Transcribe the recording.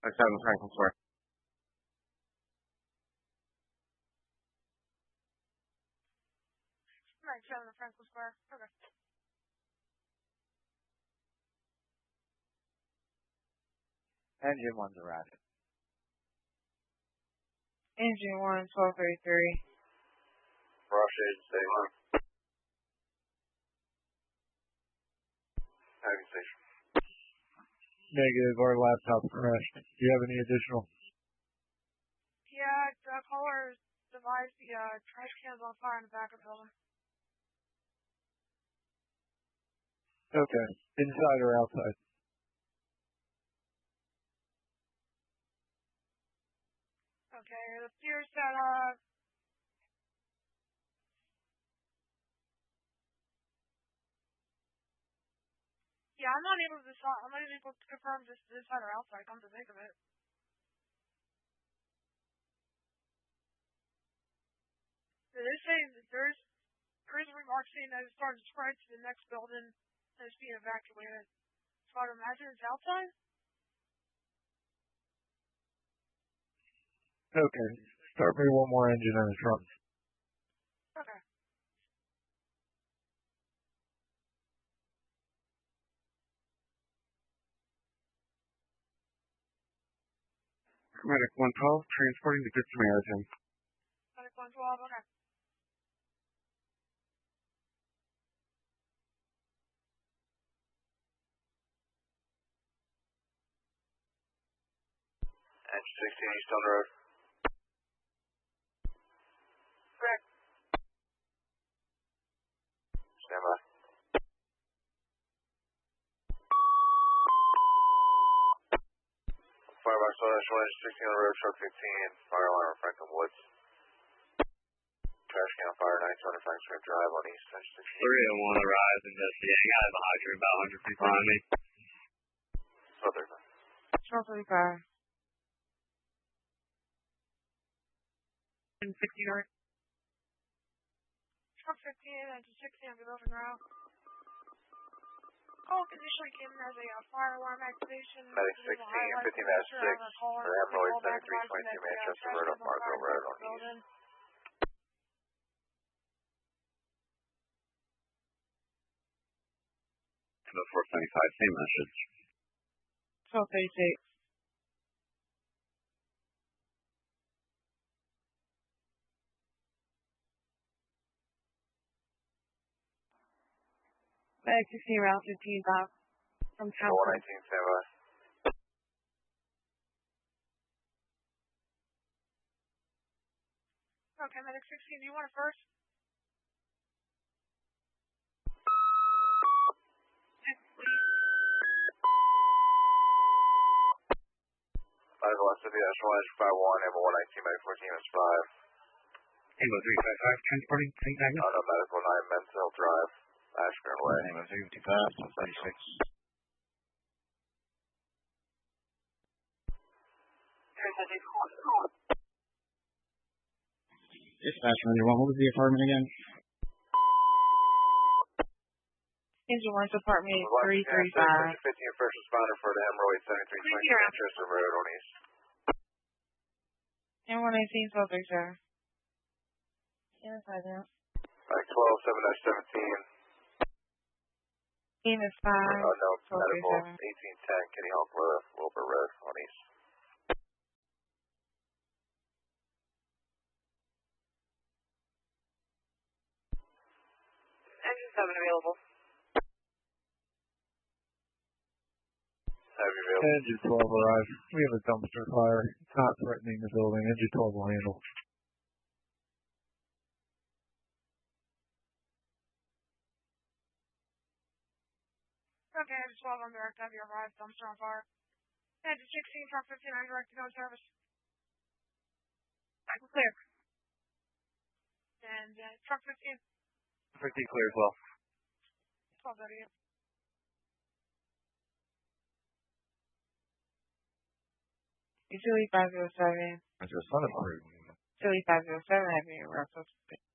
Let's have the Franklin Square. Right, 7 the Franklin Square. Okay. Engine 1's arrived. Engine 1, 1233. Rush agency. Tagging station. Negative, our laptop crashed. Do you have any additional? Yeah, the caller's device, the trash can's on fire in the back of the building. Okay. Inside or outside? Okay, it appears that, yeah, I'm not able to confirm this inside or outside, come to think of it. It is saying that there is a remark saying that it's starting to spread to the next building and it's being evacuated. So I'd imagine it's outside? Okay. Start me one more engine in the trunk. Okay. Medic 112, transporting the Good Samaritan. Medic 112, okay. Engine 16 East on the road. Correct. Stand by. Firebox 1, engine 16 on the road, truck 15, fire alarm, Franklin Woods. Trash can on fire, 900 Franklin Square Drive on East, engine 16. 301 arrives investigating. I have a hydrant about 100 feet behind me. 1235. 16 Truck 15, engine 16 on the moving route. Call initially came in as a fire alarm activation. Medic 16, 15-6, for Hemorrhoid 7322 Manchester Road on Marco Road on East. The 475, same message. 1236. Medic 16 route 15 back from Town. 119, stand by. Okay, Medic 16, do you want it first? Yes, please. 5 City National Edge 51, Amber 119, Medic 14 is 5. Amo 355, transporting St. Agnes. Auto Medical 9, Men's Hill Drive, Ashburn Way. Amo 355, 36. Dispatch Ranger 1, what was the apartment again? Engine 1's apartment 335. 15 first responder for the Hemorrhoid 7322 Manchester Road on East. And 119, 1237. Yeah, 5 now. Like 12, 7-17. Team is 5. No, medical 1237. 1810, Kitty Hawk Road, Wilbur Road on East. Engine 7 available. Have you available? Engine 12 arrived. We have a dumpster fire. It's not threatening the building. Engine 12 will handle. Okay, engine 12 on direct, have you arrived, dumpster on fire. Engine 16, truck 15, on direct to go in service. Clear. And truck 15. 50 clear as well. 12:30. Utility 507. That's a son of a. Utility 507 having a rough suspect.